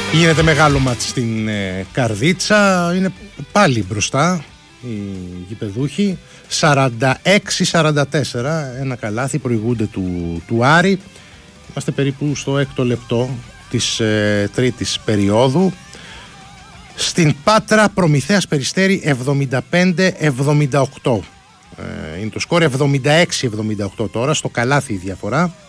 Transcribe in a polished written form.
Γίνεται μεγάλο μάτς στην Καρδίτσα. Είναι πάλι μπροστά οι γηπεδούχοι. 46-44. Ένα καλάθι, προηγούνται του Άρη. Είμαστε περίπου στο 6ο λεπτό της τρίτης περίοδου. Στην Πάτρα, Προμηθέας Περιστέρι 75-78. Είναι το σκορ, 76-78 τώρα, στο καλάθι η διαφορά.